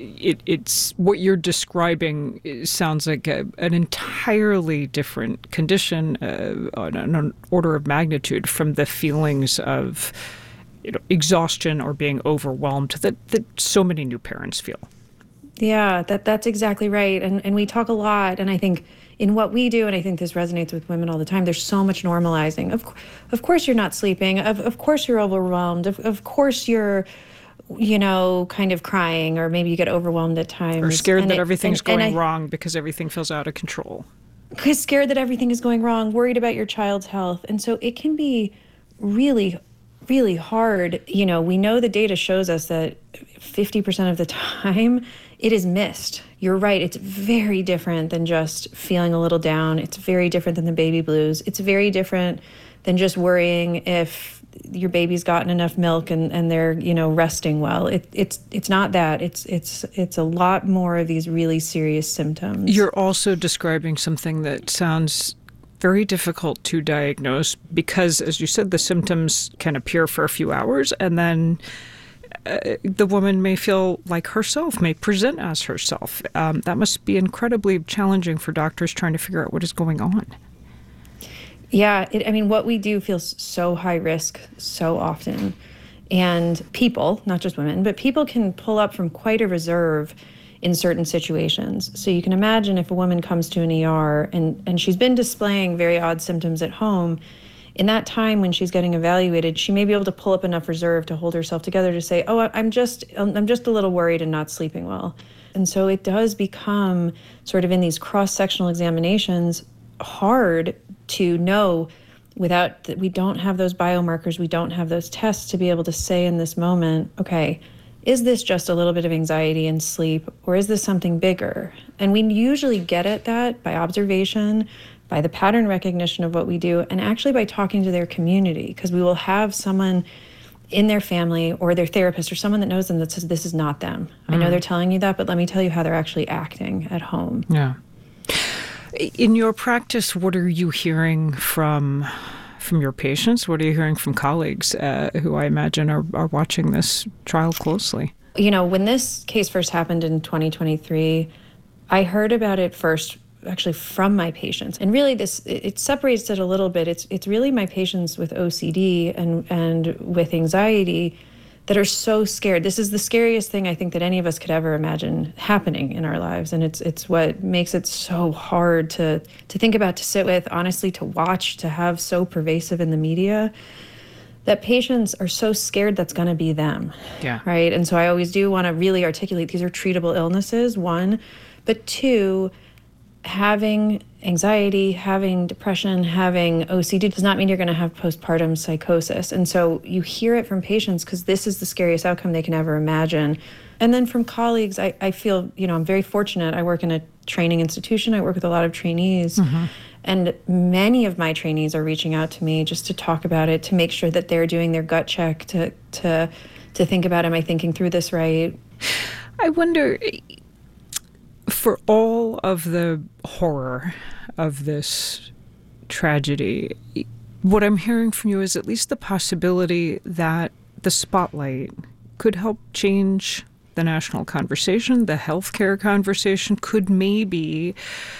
it's what you're describing sounds like an entirely different condition on an order of magnitude from the feelings of exhaustion or being overwhelmed that so many new parents feel. Yeah, that's exactly right. And we talk a lot, and I think in what we do, and I think this resonates with women all the time, there's so much normalizing. Of course you're not sleeping. Of course you're overwhelmed. Of course you're, kind of crying, or maybe you get overwhelmed at times. Or scared that everything's going wrong because everything feels out of control. Scared that everything is going wrong, worried about your child's health. And so it can be really, really hard. We know the data shows us that 50% of the time it is missed. You're right. It's very different than just feeling a little down. It's very different than the baby blues. It's very different than just worrying if your baby's gotten enough milk and they're, resting well. It's not that. It's a lot more of these really serious symptoms. You're also describing something that sounds very difficult to diagnose because, as you said, the symptoms can appear for a few hours and then the woman may feel like herself, may present as herself. That must be incredibly challenging for doctors trying to figure out what is going on. Yeah, what we do feels so high risk so often. And people, not just women, but people can pull up from quite a reserve in certain situations. So you can imagine if a woman comes to an ER and she's been displaying very odd symptoms at home, in that time when she's getting evaluated, she may be able to pull up enough reserve to hold herself together to say, oh, I'm just a little worried and not sleeping well. And so it does become sort of in these cross-sectional examinations hard to know without that we don't have those biomarkers, we don't have those tests to be able to say in this moment, okay, is this just a little bit of anxiety and sleep, or is this something bigger? And we usually get at that by observation, by the pattern recognition of what we do, and actually by talking to their community, because we will have someone in their family or their therapist or someone that knows them that says, this is not them. I know they're telling you that, but let me tell you how they're actually acting at home. Yeah. In your practice, what are you hearing from your patients? What are you hearing from colleagues who I imagine are watching this trial closely? When this case first happened in 2023, I heard about it first actually from my patients. And really it separates it a little bit. It's really my patients with OCD and with anxiety that are so scared. This is the scariest thing I think that any of us could ever imagine happening in our lives. And it's what makes it so hard to think about, to sit with, honestly, to watch, to have so pervasive in the media, that patients are so scared that's going to be them. Yeah. Right? And so I always do want to really articulate these are treatable illnesses, one, but two, having anxiety, having depression, having OCD does not mean you're going to have postpartum psychosis. And so you hear it from patients because this is the scariest outcome they can ever imagine. And then from colleagues, I feel, I'm very fortunate. I work in a training institution. I work with a lot of trainees. Mm-hmm. And many of my trainees are reaching out to me just to talk about it, to make sure that they're doing their gut check, to think about, am I thinking through this right? I wonder, for all of the horror of this tragedy, what I'm hearing from you is at least the possibility that the spotlight could help change the national conversation, the healthcare conversation, could maybe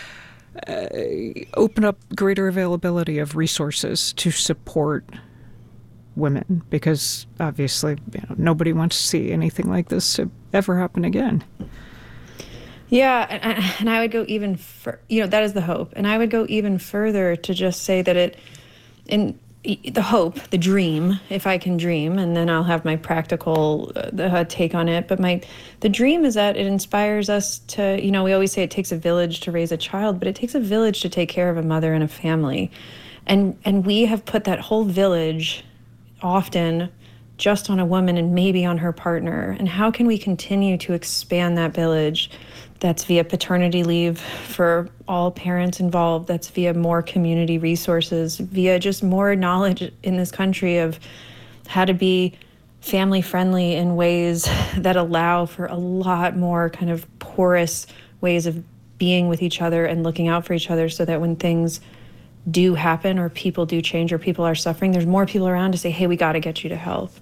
open up greater availability of resources to support women, because obviously nobody wants to see anything like this ever happen again. Yeah, and I would go even that is the hope. And I would go even further to just say that the hope, the dream, if I can dream, and then I'll have my practical take on it. But the dream is that it inspires us to, we always say it takes a village to raise a child, but it takes a village to take care of a mother and a family. And we have put that whole village often just on a woman and maybe on her partner. And how can we continue to expand that village? That's via paternity leave for all parents involved. That's via more community resources, via just more knowledge in this country of how to be family friendly in ways that allow for a lot more kind of porous ways of being with each other and looking out for each other, so that when things do happen or people do change or people are suffering, there's more people around to say, hey, we got to get you to help.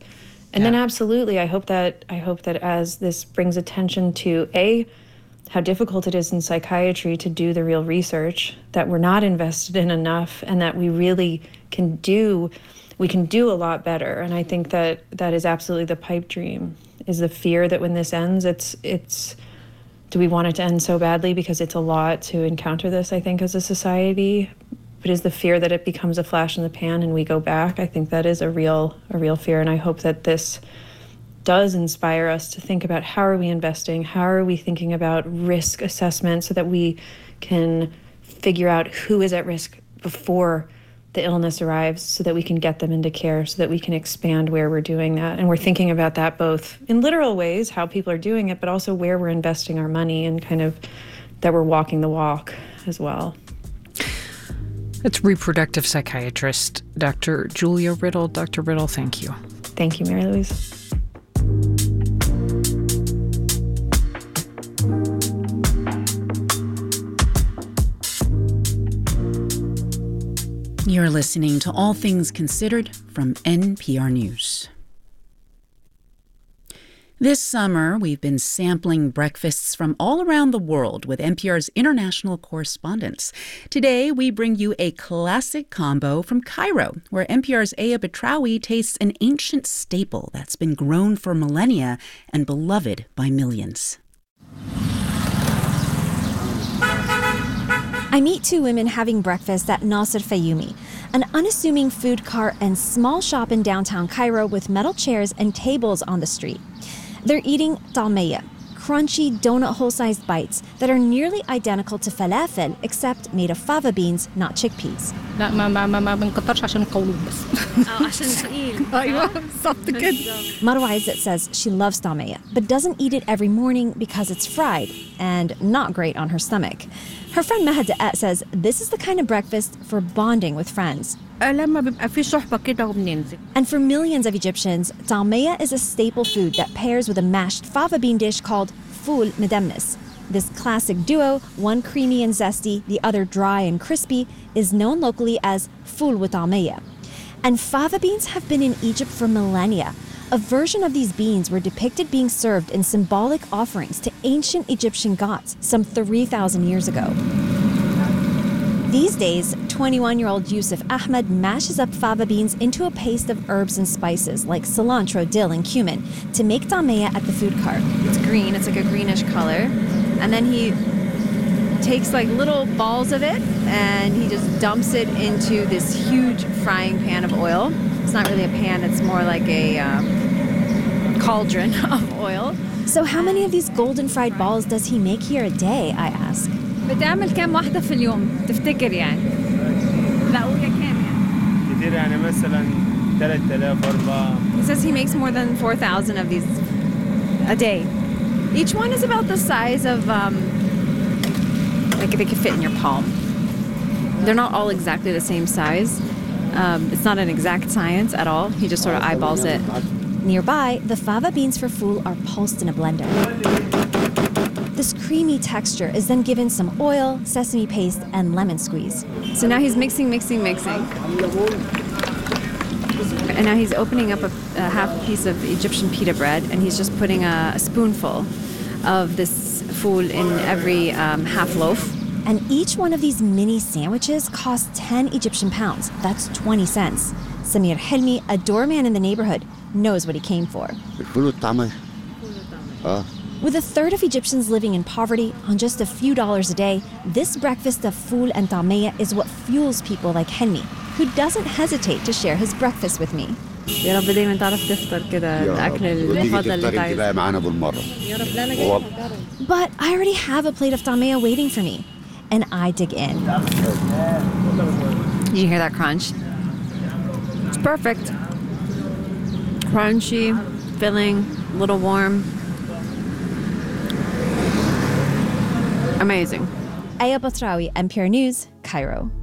And then absolutely, I hope that as this brings attention to how difficult it is in psychiatry to do the real research, that we're not invested in enough, and that we really can do a lot better. And I think that is absolutely the pipe dream, is the fear that when this ends, it's do we want it to end so badly? Because it's a lot to encounter this, I think, as a society. But is the fear that it becomes a flash in the pan and we go back? I think that is a real fear. And I hope that this does inspire us to think about how are we investing? How are we thinking about risk assessment so that we can figure out who is at risk before the illness arrives, so that we can get them into care, so that we can expand where we're doing that. And we're thinking about that both in literal ways, how people are doing it, but also where we're investing our money, and kind of that we're walking the walk as well. It's reproductive psychiatrist Dr. Julia Riddle. Dr. Riddle, thank you. Thank you, Mary Louise. You're listening to All Things Considered from NPR News. This summer, we've been sampling breakfasts from all around the world with NPR's international correspondents. Today, we bring you a classic combo from Cairo, where NPR's Aya Batrawi tastes an ancient staple that's been grown for millennia and beloved by millions. I meet two women having breakfast at Nasser Fayumi, an unassuming food cart and small shop in downtown Cairo with metal chairs and tables on the street. They're eating talmeya, crunchy donut hole-sized bites that are nearly identical to falafel except made of fava beans, not chickpeas. لا ما بنكترش عشان القولون بس. عشان ثقيل. أيوة بالظبط كده. Marwa Izzet says she loves talmeya, but doesn't eat it every morning because it's fried and not great on her stomach. Her friend Mahad Da'at says this is the kind of breakfast for bonding with friends. لما بيبقى في صحبة كده وبننزل. And for millions of Egyptians, talmeya is a staple food that pairs with a mashed fava bean dish called ful medemnis. This classic duo, one creamy and zesty, the other dry and crispy, is known locally as ful with talmeya. And fava beans have been in Egypt for millennia. A version of these beans were depicted being served in symbolic offerings to ancient Egyptian gods some 3,000 years ago. These days, 21-year-old Yusuf Ahmed mashes up fava beans into a paste of herbs and spices like cilantro, dill, and cumin to make talmeya at the food cart. It's green, it's like a greenish color. And then he takes like little balls of it and he just dumps it into this huge frying pan of oil. It's not really a pan, it's more like a cauldron of oil. So how many of these golden fried balls does he make here a day, I ask? بتعمل كام واحدة في اليوم تفتكر يعني؟ لا قولي كام يعني؟ كتير يعني مثلا 3000 4. He says he makes more than 4,000 of these a day. Each one is about the size of, like they could fit in your palm. They're not all exactly the same size. It's not an exact science at all. He just sort of eyeballs it. Nearby, the fava beans for ful are pulsed in a blender. This creamy texture is then given some oil, sesame paste, and lemon squeeze. So now he's mixing. And now he's opening up a half piece of Egyptian pita bread, and he's just putting a spoonful of this ful in every half loaf. And each one of these mini sandwiches costs 10 Egyptian pounds. That's 20 cents. Samir Helmi, a doorman in the neighborhood, knows what he came for. With a third of Egyptians living in poverty on just a few dollars a day, this breakfast of ful and talmeya is what fuels people like Helmi, who doesn't hesitate to share his breakfast with me. يا رب دايما تعرف تفطر كده الأكل المفضل اللي عايزه. معانا بالمرة. يا رب لا أنا جاي أجرب. But I already have a plate of talmeya waiting for me, and I dig in. Did you hear that crunch? It's perfect. Crunchy, filling, a little warm. Amazing. Aya Batrawi, NPR News, Cairo.